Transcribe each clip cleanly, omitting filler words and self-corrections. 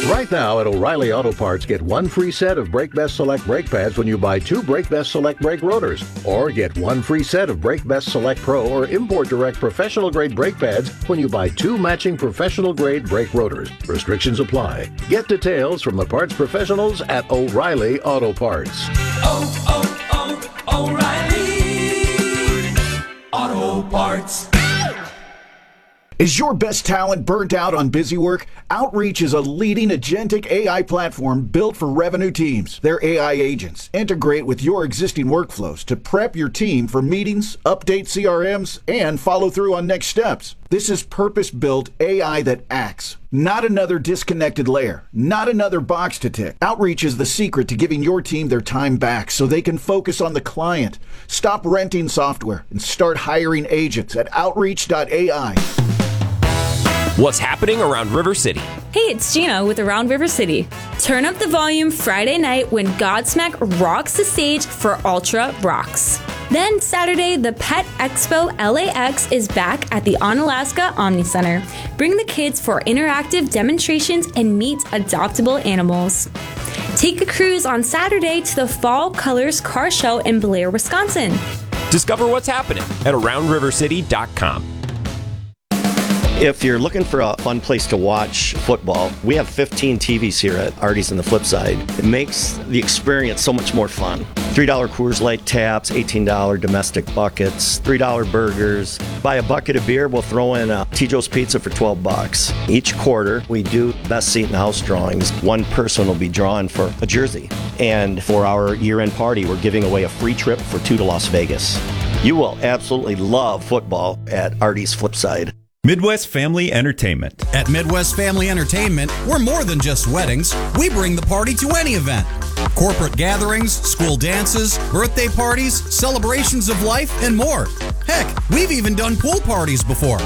Right now at O'Reilly Auto Parts, get one free set of Brake Best Select brake pads when you buy 2 Brake Best Select brake rotors. Or get one free set of Brake Best Select Pro or Import Direct professional grade brake pads when you buy 2 matching professional grade brake rotors. Restrictions apply. Get details from the parts professionals at O'Reilly Auto Parts. O'Reilly Auto Parts. Is your best talent burnt out on busy work? Outreach is a leading agentic AI platform built for revenue teams. Their AI agents integrate with your existing workflows to prep your team for meetings, update CRMs, and follow through on next steps. This is purpose-built AI that acts, not another disconnected layer, not another box to tick. Outreach is the secret to giving your team their time back so they can focus on the client. Stop renting software and start hiring agents at Outreach.ai. What's happening around River City? Hey, it's Gina with Around River City. Turn up the volume Friday night when Godsmack rocks the stage for Ultra Rocks. Then Saturday, the Pet Expo LAX is back at the Onalaska Omni Center. Bring the kids for interactive demonstrations and meet adoptable animals. Take a cruise on Saturday to the Fall Colors Car Show in Blair, Wisconsin. Discover what's happening at AroundRiverCity.com. If you're looking for a fun place to watch football, we have 15 TVs here at Artie's on the flip side. It makes the experience so much more fun. $3 Coors Light taps, $18 domestic buckets, $3 burgers. Buy a bucket of beer, we'll throw in a T-Joe's Pizza for $12. Each quarter, we do best seat in the house drawings. One person will be drawn for a jersey. And for our year-end party, we're giving away a free trip for 2 to Las Vegas. You will absolutely love football at Artie's Flipside. Midwest Family Entertainment. At Midwest Family Entertainment, we're more than just weddings. We bring the party to any event. Corporate gatherings, school dances, birthday parties, celebrations of life, and more. Heck, we've even done pool parties before.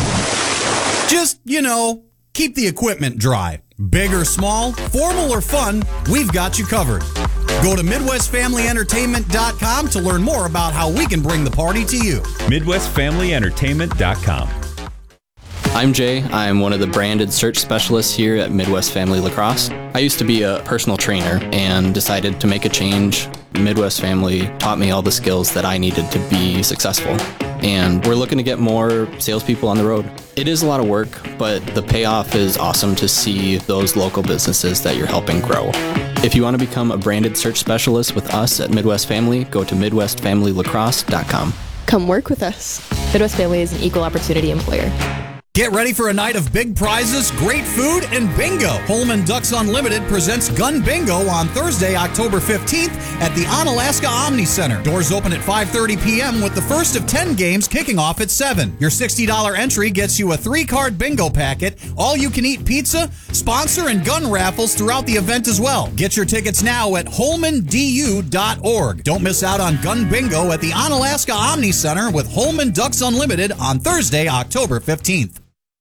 Just, keep the equipment dry. Big or small, formal or fun, we've got you covered. Go to MidwestFamilyEntertainment.com to learn more about how we can bring the party to you. MidwestFamilyEntertainment.com. I'm Jay. I'm one of the branded search specialists here at Midwest Family Lacrosse. I used to be a personal trainer and decided to make a change. Midwest Family taught me all the skills that I needed to be successful. And we're looking to get more salespeople on the road. It is a lot of work, but the payoff is awesome to see those local businesses that you're helping grow. If you want to become a branded search specialist with us at Midwest Family, go to MidwestFamilyLacrosse.com. Come work with us. Midwest Family is an equal opportunity employer. Get ready for a night of big prizes, great food, and bingo. Holman Ducks Unlimited presents Gun Bingo on Thursday, October 15th at the Onalaska Omni Center. Doors open at 5:30 p.m. with the first of 10 games kicking off at 7. Your $60 entry gets you a 3-card bingo packet, all-you-can-eat pizza, sponsor, and gun raffles throughout the event as well. Get your tickets now at holmandu.org. Don't miss out on Gun Bingo at the Onalaska Omni Center with Holman Ducks Unlimited on Thursday, October 15th.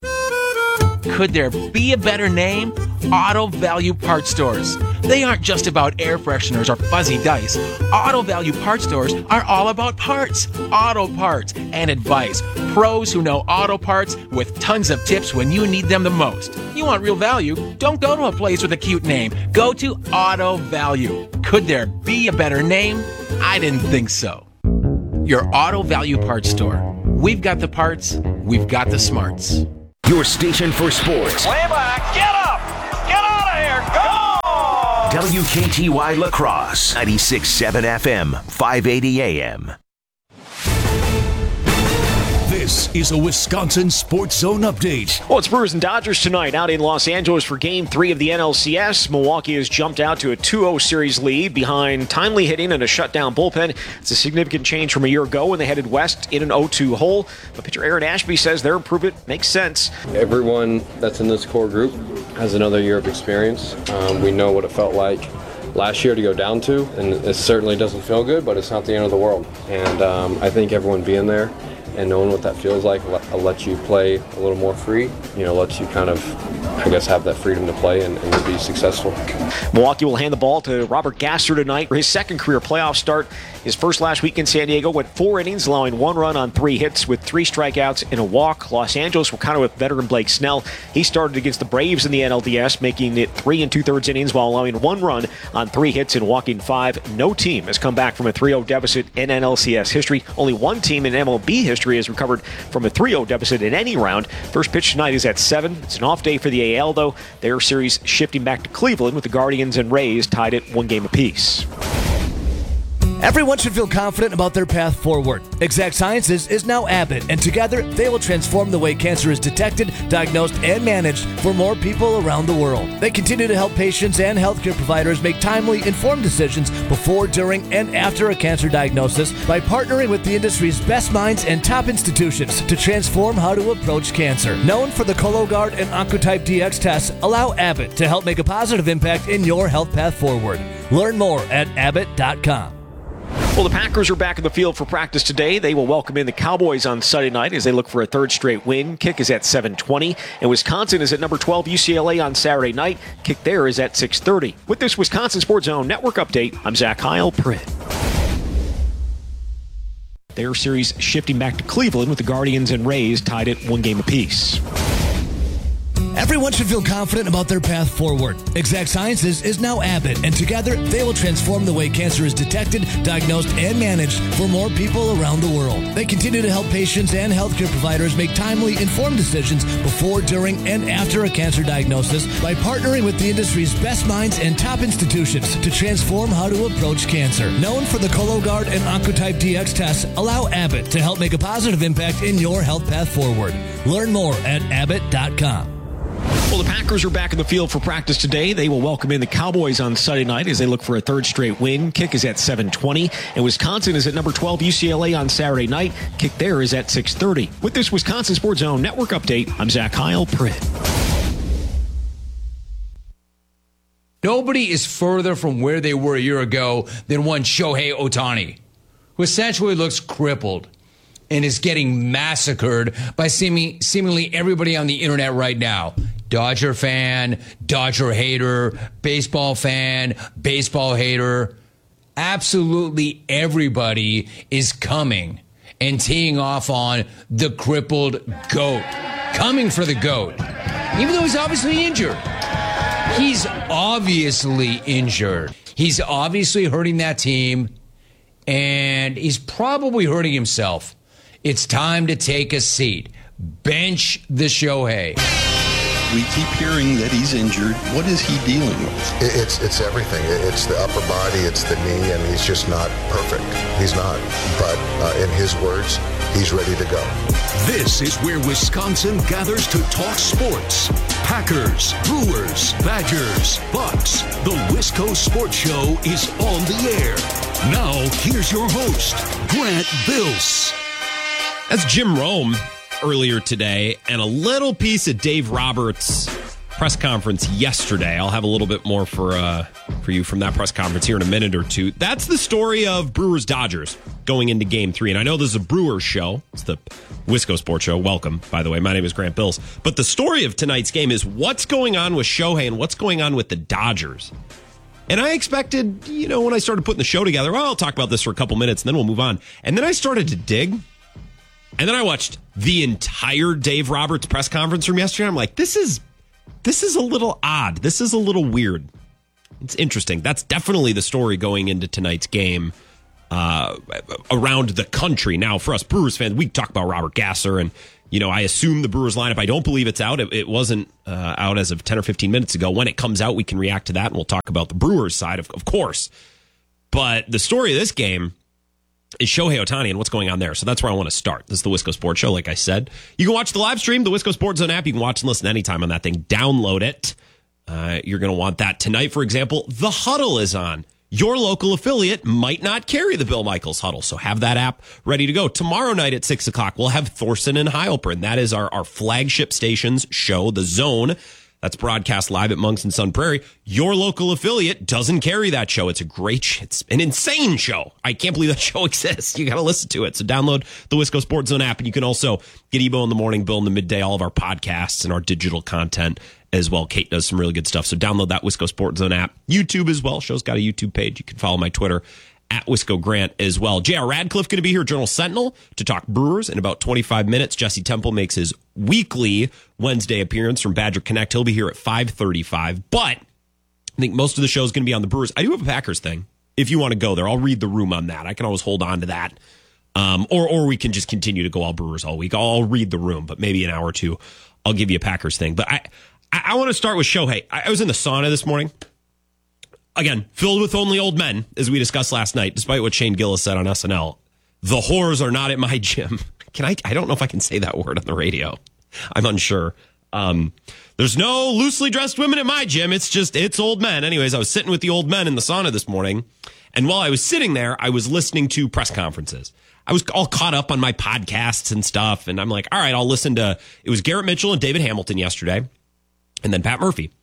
Could there be a better name? Auto Value Parts Stores. They aren't just about air fresheners or fuzzy dice. Auto Value Parts Stores are all about parts, auto parts, and advice. Pros who know auto parts with tons of tips when you need them the most. You want real value? Don't go to a place with a cute name. Go to Auto Value. Could there be a better name? I didn't think so. Your Auto Value Parts Store. We've got the parts, we've got the smarts. Your station for sports. Way back, get up! Get out of here, go! WKTY Lacrosse, 96.7 FM, 580 AM. This is a Wisconsin Sports Zone update. Well, it's Brewers and Dodgers tonight out in Los Angeles for Game 3 of the NLCS. Milwaukee has jumped out to a 2-0 series lead behind timely hitting and a shutdown bullpen. It's a significant change from a year ago when they headed west in an 0-2 hole. But pitcher Aaron Ashby says their improvement makes sense. Everyone that's in this core group has another year of experience. We know what it felt like last year to go down to, and it certainly doesn't feel good, but it's not the end of the world. And I think everyone being there and knowing what that feels like lets you play a little more free, lets you kind of have that freedom to play and be successful. Milwaukee will hand the ball to Robert Gasser tonight for his second career playoff start. His first last week in San Diego went 4 innings, allowing 1 run on 3 hits with 3 strikeouts and a walk. Los Angeles will counter with veteran Blake Snell. He started against the Braves in the NLDS, making it 3 2/3 innings while allowing 1 run on 3 hits and walking 5. No team has come back from a 3-0 deficit in NLCS history. Only one team in MLB history has recovered from a 3-0 deficit in any round. First pitch tonight is at 7. It's an off day for the AL, though. Their series shifting back to Cleveland with the Guardians and Rays tied at 1 game apiece. Everyone should feel confident about their path forward. Exact Sciences is now Abbott, and together they will transform the way cancer is detected, diagnosed, and managed for more people around the world. They continue to help patients and healthcare providers make timely, informed decisions before, during, and after a cancer diagnosis by partnering with the industry's best minds and top institutions to transform how to approach cancer. Known for the Cologuard and Oncotype DX tests, allow Abbott to help make a positive impact in your health path forward. Learn more at abbott.com. Well, the Packers are back in the field for practice today. They will welcome in the Cowboys on Sunday night as they look for a 3rd straight win. Kick is at 7:20. And Wisconsin is at number 12 UCLA on Saturday night. Kick there is at 6:30. With this Wisconsin Sports Zone Network update, I'm Zach Heil-Pritt. Their series shifting back to Cleveland with the Guardians and Rays tied at 1 game apiece. Everyone should feel confident about their path forward. Exact Sciences is now Abbott, and together they will transform the way cancer is detected, diagnosed, and managed for more people around the world. They continue to help patients and healthcare providers make timely, informed decisions before, during, and after a cancer diagnosis by partnering with the industry's best minds and top institutions to transform how to approach cancer. Known for the Cologuard and Oncotype DX tests, allow Abbott to help make a positive impact in your health path forward. Learn more at abbott.com. Well, the Packers are back in the field for practice today. They will welcome in the Cowboys on Sunday night as they look for a 3rd straight win. Kick is at 7:20. And Wisconsin is at number 12 UCLA on Saturday night. Kick there is at 6:30. With this Wisconsin Sports Zone Network update, I'm Zach Heil-Pritt. Nobody is further from where they were a year ago than one Shohei Ohtani, who essentially looks crippled and is getting massacred by seemingly everybody on the internet right now. Dodger fan, Dodger hater, baseball fan, baseball hater. Absolutely everybody is coming and teeing off on the crippled GOAT. Coming for the GOAT. Even though he's obviously injured. He's obviously injured. He's obviously hurting that team, and he's probably hurting himself. It's time to take a seat. Bench the Shohei. We keep hearing that he's injured. What is he dealing with? It's everything. It's the upper body, it's the knee, and he's just not perfect. He's not. But in his words, he's ready to go. This is where Wisconsin gathers to talk sports. Packers, Brewers, Badgers, Bucks. The Wisco Sports Show is on the air. Now, here's your host, Grant Bills. That's Jim Rome earlier today, and a little piece of Dave Roberts' press conference yesterday. I'll have a little bit more for you from that press conference here in a minute or two. That's the story of Brewers-Dodgers going into Game 3. And I know this is a Brewers show. It's the Wisco Sports Show. Welcome, by the way. My name is Grant Bills. But the story of tonight's game is what's going on with Shohei and what's going on with the Dodgers. And I expected, when I started putting the show together, I'll talk about this for a couple minutes and then we'll move on. And then I started to dig. And then I watched the entire Dave Roberts press conference from yesterday. I'm like, this is a little odd. This is a little weird. It's interesting. That's definitely the story going into tonight's game around the country. Now, for us Brewers fans, we talk about Robert Gasser, and I assume the Brewers lineup. I don't believe it's out. It wasn't out as of 10 or 15 minutes ago. When it comes out, we can react to that, and we'll talk about the Brewers side, of course. But the story of this game is Shohei Ohtani and what's going on there. So that's where I want to start. This is the Wisco Sports Show, like I said. You can watch the live stream, the Wisco Sports Zone app. You can watch and listen anytime on that thing. Download it. You're going to want that. Tonight, for example, The Huddle is on. Your local affiliate might not carry the Bill Michaels Huddle, so have that app ready to go. Tomorrow night at 6 o'clock, we'll have Thorson and Heilprin. That is our flagship station's show, The Zone. That's broadcast live at Monks and Sun Prairie. Your local affiliate doesn't carry that show. It's it's an insane show. I can't believe that show exists. You got to listen to it. So download the Wisco Sports Zone app, and you can also get Ebo in the morning, Bill in the midday, all of our podcasts and our digital content as well. Kate does some really good stuff. So download that Wisco Sports Zone app. YouTube as well. Show's got a YouTube page. You can follow my Twitter at Wisco Grant as well. J.R. Radcliffe going to be here, Journal Sentinel, to talk Brewers in about 25 minutes. Jesse Temple makes his weekly Wednesday appearance from Badger Connect. He'll be here at 5:35. But I think most of the show is going to be on the Brewers. I do have a Packers thing. If you want to go there, I'll read the room on that. I can always hold on to that. Or we can just continue to go all Brewers all week. I'll read the room, but maybe an hour or two, I'll give you a Packers thing. But I want to start with Shohei. I was in the sauna this morning. Again, filled with only old men, as we discussed last night, despite what Shane Gillis said on SNL. The whores are not at my gym. I don't know if I can say that word on the radio. I'm unsure. There's no loosely dressed women at my gym. It's old men. Anyways, I was sitting with the old men in the sauna this morning. And while I was sitting there, I was listening to press conferences. I was all caught up on my podcasts and stuff. And I'm like, all right, I'll listen to, it was Garrett Mitchell and David Hamilton yesterday. And then Pat Murphy.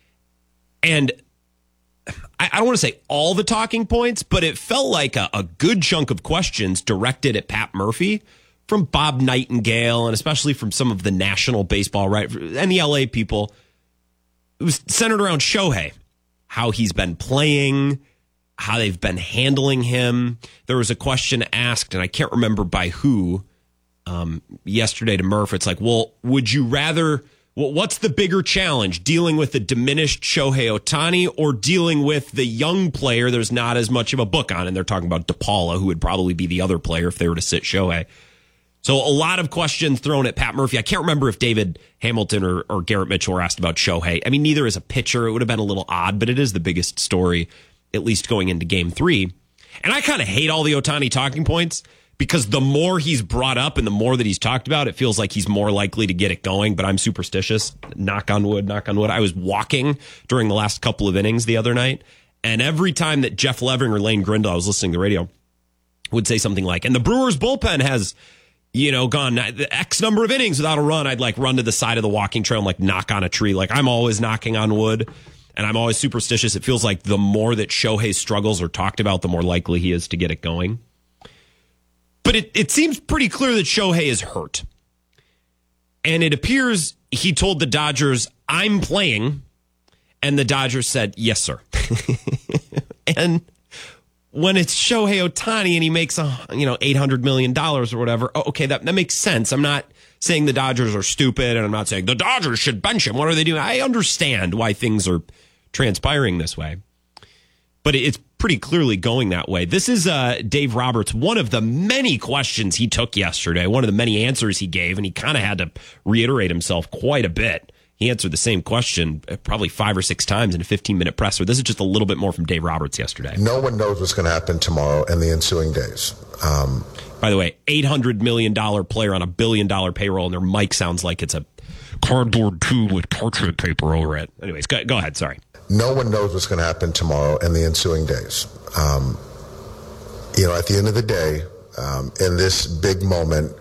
And I don't want to say all the talking points, but it felt like a good chunk of questions directed at Pat Murphy from Bob Nightingale and especially from some of the national baseball, right, and the LA people. It was centered around Shohei, how he's been playing, how they've been handling him. There was a question asked, and I can't remember by who, yesterday to Murph. It's like, well, would you rather... Well, what's the bigger challenge, dealing with the diminished Shohei Ohtani or dealing with the young player there's not as much of a book on? And they're talking about DePaula, who would probably be the other player if they were to sit Shohei. So a lot of questions thrown at Pat Murphy. I can't remember if David Hamilton or Garrett Mitchell were asked about Shohei. I mean, neither is a pitcher. It would have been a little odd, but it is the biggest story, at least going into Game 3. And I kind of hate all the Ohtani talking points, because the more he's brought up and the more that he's talked about, it feels like he's more likely to get it going. But I'm superstitious. Knock on wood, knock on wood. I was walking during the last couple of innings the other night, and every time that Jeff Levering or Lane Grindle, I was listening to the radio, would say something like, and the Brewers bullpen has, gone X number of innings without a run, I'd like run to the side of the walking trail and like knock on a tree. Like, I'm always knocking on wood, and I'm always superstitious. It feels like the more that Shohei's struggles are talked about, the more likely he is to get it going. But it seems pretty clear that Shohei is hurt. And it appears he told the Dodgers, I'm playing. And the Dodgers said, yes, sir. And when it's Shohei Ohtani and he makes $800 million or whatever, okay, that makes sense. I'm not saying the Dodgers are stupid, and I'm not saying the Dodgers should bench him. What are they doing? I understand why things are transpiring this way. But it's pretty clearly going that way. This is Dave Roberts, one of the many questions he took yesterday, one of the many answers he gave, and he kind of had to reiterate himself quite a bit. He answered the same question probably 5 or 6 times in a 15-minute presser. This is just a little bit more from Dave Roberts yesterday. No one knows what's going to happen tomorrow and the ensuing days. By the way, $800 million player on $1 billion payroll, and their mic sounds like it's a cardboard tube with parchment paper over it. Anyways, go ahead. Sorry. No one knows what's going to happen tomorrow and the ensuing days. At the end of the day, in this big moment,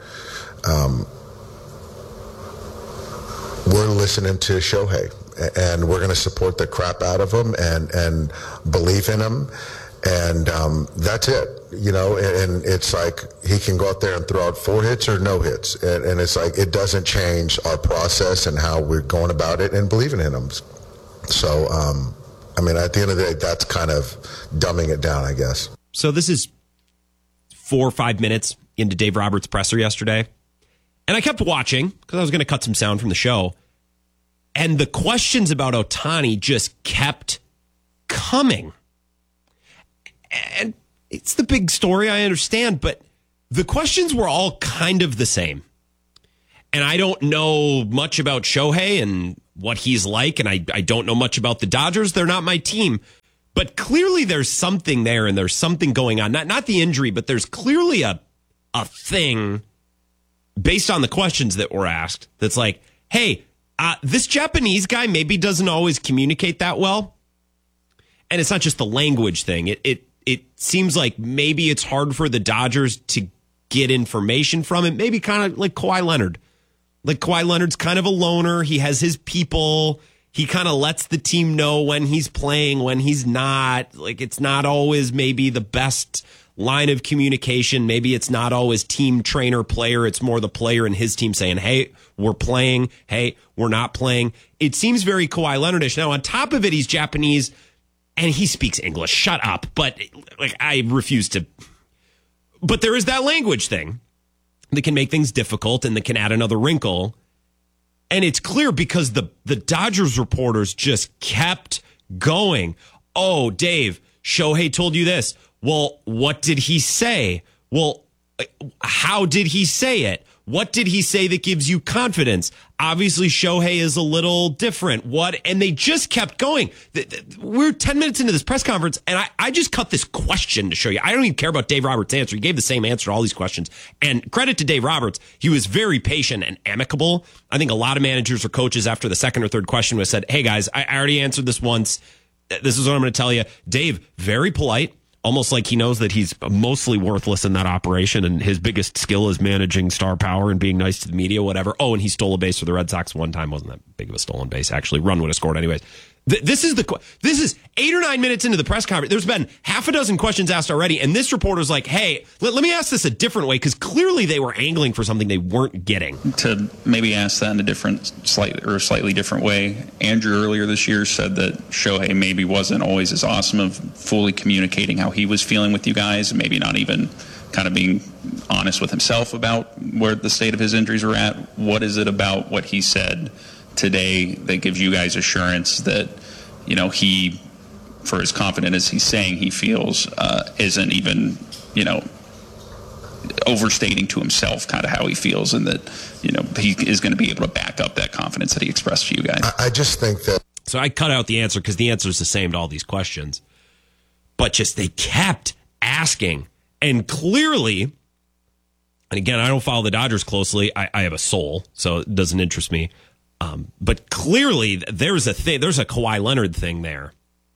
we're listening to Shohei, and we're going to support the crap out of him and believe in him. And that's it, and it's like he can go out there and throw out 4 hits or no hits. And it's like it doesn't change our process and how we're going about it and believing in him. So, at the end of the day, that's kind of dumbing it down, I guess. So this is 4 or 5 minutes into Dave Roberts' presser yesterday. And I kept watching because I was going to cut some sound from the show. And the questions about Ohtani just kept coming. And it's the big story, I understand, but the questions were all kind of the same. And I don't know much about Shohei and what he's like, and I don't know much about the Dodgers. They're not my team. But clearly there's something there, and there's something going on. Not the injury, but there's clearly a thing based on the questions that were asked that's like, hey, this Japanese guy maybe doesn't always communicate that well. And it's not just the language thing. It seems like maybe it's hard for the Dodgers to get information from him. Maybe kind of like Kawhi Leonard. Like Kawhi Leonard's kind of a loner. He has his people. He kind of lets the team know when he's playing, when he's not. Like, it's not always maybe the best line of communication. Maybe it's not always team trainer player. It's more the player and his team saying, hey, we're playing. Hey, we're not playing. It seems very Kawhi Leonard-ish. Now, on top of it, he's Japanese and he speaks English. Shut up. But I refuse to. But there is that language thing that can make things difficult and that can add another wrinkle. And it's clear because the Dodgers reporters just kept going. Oh, Dave, Shohei told you this. Well, what did he say? Well, how did he say it? What did he say that gives you confidence? Obviously, Shohei is a little different. What? And they just kept going. We're 10 minutes into this press conference, and I just cut this question to show you. I don't even care about Dave Roberts' answer. He gave the same answer to all these questions. And credit to Dave Roberts. He was very patient and amicable. I think a lot of managers or coaches after the second or third question was said, hey, guys, I already answered this once. This is what I'm going to tell you. Dave, very polite. Almost like he knows that he's mostly worthless in that operation and his biggest skill is managing star power and being nice to the media, whatever. Oh, and he stole a base for the Red Sox one time. Wasn't that big of a stolen base, actually. Run would have scored anyways. This is 8 or 9 minutes into the press conference. There's been half a dozen questions asked already, and this reporter's like, hey, let me ask this a different way, because clearly they were angling for something they weren't getting. To maybe ask that in a slightly different way, Andrew earlier this year said that Shohei maybe wasn't always as awesome of fully communicating how he was feeling with you guys, and maybe not even kind of being honest with himself about where the state of his injuries were at. What is it about what he said today that gives you guys assurance that, you know, he, for as confident as he's saying he feels, isn't even, you know, overstating to himself kind of how he feels, and that, you know, he is going to be able to back up that confidence that he expressed to you guys? I just think that. So I cut out the answer because the answer is the same to all these questions. But just they kept asking. And clearly, and again, I don't follow the Dodgers closely. I have a soul, so it doesn't interest me. But clearly, there's a Kawhi Leonard thing there.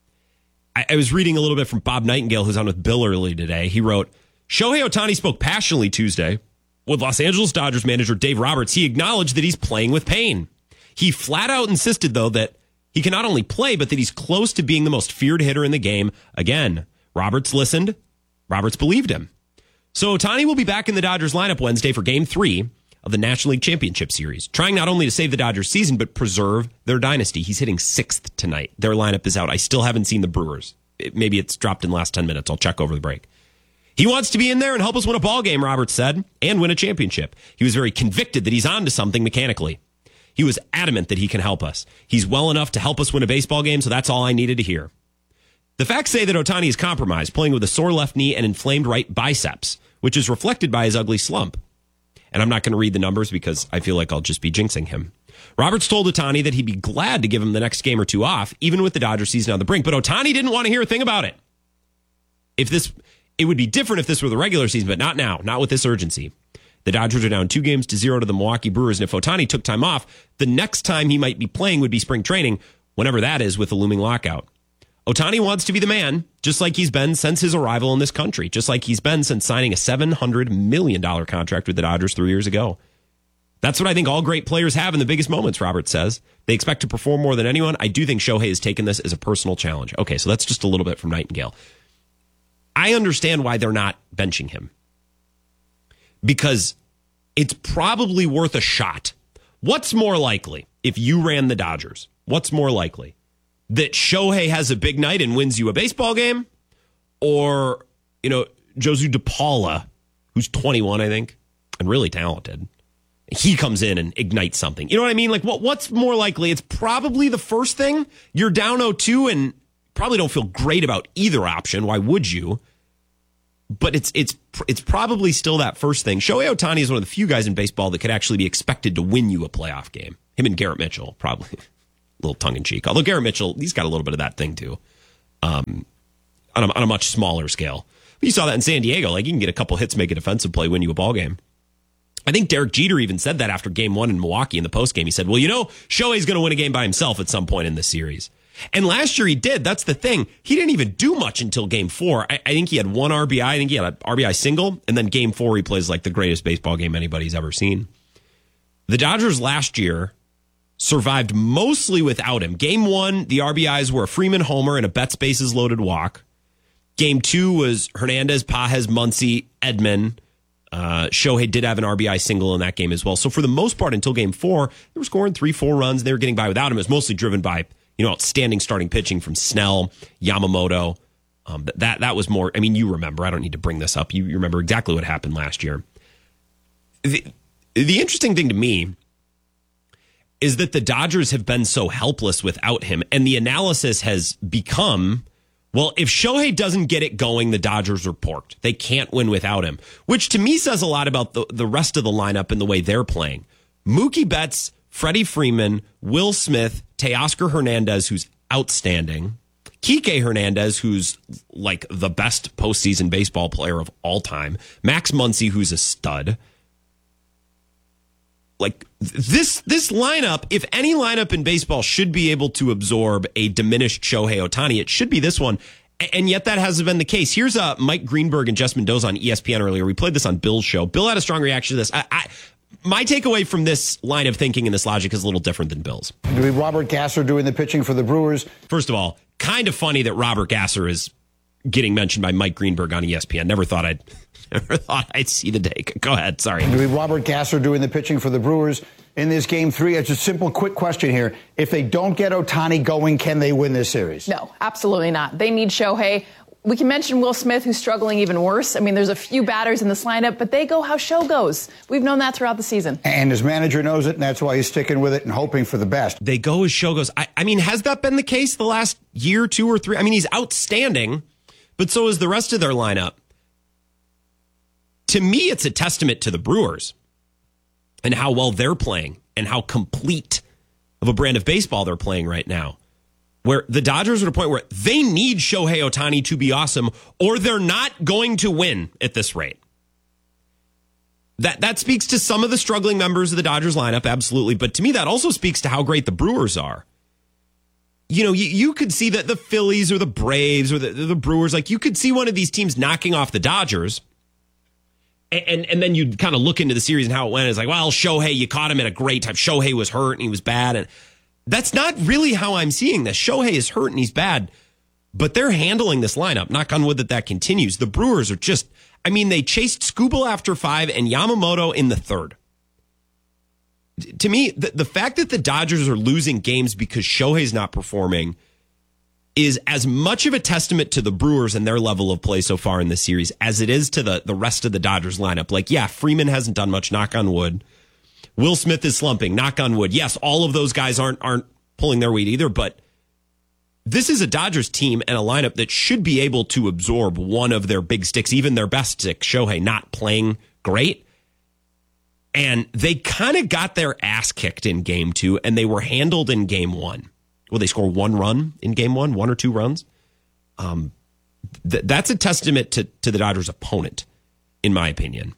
I was reading a little bit from Bob Nightingale, who's on with Bill early today. He wrote, Shohei Ohtani spoke passionately Tuesday with Los Angeles Dodgers manager Dave Roberts. He acknowledged that he's playing with pain. He flat out insisted, though, that he can not only play, but that he's close to being the most feared hitter in the game. Again, Roberts listened. Roberts believed him. So Ohtani will be back in the Dodgers lineup Wednesday for Game 3 of the National League Championship Series, trying not only to save the Dodgers season, but preserve their dynasty. He's hitting 6th tonight. Their lineup is out. I still haven't seen the Brewers. Maybe it's dropped in the last 10 minutes. I'll check over the break. He wants to be in there and help us win a ball game, Roberts said, and win a championship. He was very convicted that he's on to something mechanically. He was adamant that he can help us. He's well enough to help us win a baseball game, so that's all I needed to hear. The facts say that Ohtani is compromised, playing with a sore left knee and inflamed right biceps, which is reflected by his ugly slump. And I'm not going to read the numbers because I feel like I'll just be jinxing him. Roberts told Ohtani that he'd be glad to give him the next game or two off, even with the Dodgers season on the brink. But Ohtani didn't want to hear a thing about it. It would be different if this were the regular season, but not now, not with this urgency. The Dodgers are down 2-0 to the Milwaukee Brewers, and if Ohtani took time off, the next time he might be playing would be spring training, whenever that is, with the looming lockout. Ohtani wants to be the man, just like he's been since his arrival in this country, just like he's been since signing a $700 million contract with the Dodgers 3 years ago. That's what I think all great players have in the biggest moments, Roberts says. They expect to perform more than anyone. I do think Shohei has taken this as a personal challenge. Okay, so that's just a little bit from Nightingale. I understand why they're not benching him, because it's probably worth a shot. What's more likely if you ran the Dodgers? What's more likely? That Shohei has a big night and wins you a baseball game? Or, Josu DePaula, who's 21, I think, and really talented, he comes in and ignites something. You know what I mean? Like, what's more likely? It's probably the first thing. You're down 0-2 and probably don't feel great about either option. Why would you? But it's probably still that first thing. Shohei Ohtani is one of the few guys in baseball that could actually be expected to win you a playoff game. Him and Garrett Mitchell, probably. A little tongue-in-cheek. Although Garrett Mitchell, he's got a little bit of that thing, too. On a much smaller scale. You saw that in San Diego. Like, you can get a couple hits, make a defensive play, win you a ball game. I think Derek Jeter even said that after Game 1 in Milwaukee in the postgame. He said, well, Shohei's going to win a game by himself at some point in this series. And last year he did. That's the thing. He didn't even do much until Game 4. I think he had one RBI. I think he had an RBI single. And then Game 4 he plays like the greatest baseball game anybody's ever seen. The Dodgers last year survived mostly without him. Game 1, the RBIs were a Freeman homer and a Betts bases loaded walk. Game 2 was Hernandez, Pages, Muncy, Edman. Shohei did have an RBI single in that game as well. So for the most part, until Game 4, they were scoring 3-4 runs. They were getting by without him. It was mostly driven by outstanding starting pitching from Snell, Yamamoto. That was more. I mean, you remember. I don't need to bring this up. You remember exactly what happened last year. The interesting thing to me is that the Dodgers have been so helpless without him, and the analysis has become, well, if Shohei doesn't get it going, the Dodgers are porked. They can't win without him, which to me says a lot about the rest of the lineup and the way they're playing. Mookie Betts, Freddie Freeman, Will Smith, Teoscar Hernandez, who's outstanding, Kike Hernandez, who's like the best postseason baseball player of all time, Max Muncy, who's a stud. Like this lineup, if any lineup in baseball should be able to absorb a diminished Shohei Ohtani, it should be this one. And yet that hasn't been the case. Here's Mike Greenberg and Jess Mendoza on ESPN earlier. We played this on Bill's show. Bill had a strong reaction to this. My takeaway from this line of thinking and this logic is a little different than Bill's. Robert Gasser doing the pitching for the Brewers. First of all, kind of funny that Robert Gasser is getting mentioned by Mike Greenberg on ESPN. Never thought I'd see the day. Go ahead. Sorry. Robert Gasser doing the pitching for the Brewers in this Game 3. It's a simple, quick question here. If they don't get Ohtani going, can they win this series? No, absolutely not. They need Shohei. We can mention Will Smith, who's struggling even worse. I mean, there's a few batters in this lineup, but they go how show goes. We've known that throughout the season. And his manager knows it, and that's why he's sticking with it and hoping for the best. They go as show goes. I mean, has that been the case the last year, 2 or 3? I mean, he's outstanding, but so is the rest of their lineup. To me, it's a testament to the Brewers and how well they're playing and how complete of a brand of baseball they're playing right now. Where the Dodgers are at a point where they need Shohei Ohtani to be awesome, or they're not going to win at this rate. That speaks to some of the struggling members of the Dodgers lineup, absolutely. But to me, that also speaks to how great the Brewers are. You know, you could see that the Phillies or the Braves or the Brewers, like you could see one of these teams knocking off the Dodgers. And then you'd kind of look into the series and how it went. It's like, well, Shohei, you caught him at a great time. Shohei was hurt and he was bad. And that's not really how I'm seeing this. Shohei is hurt and he's bad, but they're handling this lineup. Knock on wood that continues. The Brewers are just, I mean, they chased Skubal after 5 and Yamamoto in the 3rd. To me, the fact that the Dodgers are losing games because Shohei's not performing is as much of a testament to the Brewers and their level of play so far in this series as it is to the rest of the Dodgers lineup. Like, yeah, Freeman hasn't done much, knock on wood. Will Smith is slumping, knock on wood. Yes, all of those guys aren't pulling their weight either, but this is a Dodgers team and a lineup that should be able to absorb one of their big sticks, even their best stick, Shohei, not playing great. And they kind of got their ass kicked in Game 2, and they were handled in Game 1. Will they score 1 run in Game 1, 1 or 2 runs? That's a testament to the Dodgers' opponent, in my opinion.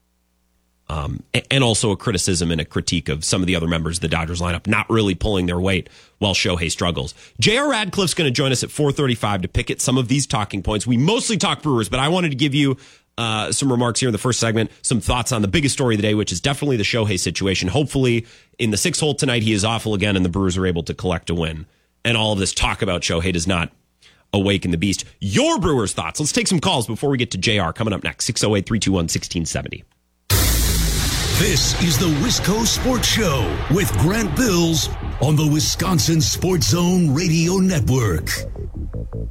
And also a criticism and a critique of some of the other members of the Dodgers lineup not really pulling their weight while Shohei struggles. J.R. Radcliffe's going to join us at 4:35 to pick at some of these talking points. We mostly talk Brewers, but I wanted to give you some remarks here in the first segment, some thoughts on the biggest story of the day, which is definitely the Shohei situation. Hopefully, in the 6th hole tonight, he is awful again, and the Brewers are able to collect a win. And all of this talk about Shohei does not awaken the beast. Your Brewers thoughts. Let's take some calls before we get to JR coming up next. 608-321-1670. This is the Wisco Sports Show with Grant Bills on the Wisconsin Sports Zone Radio Network.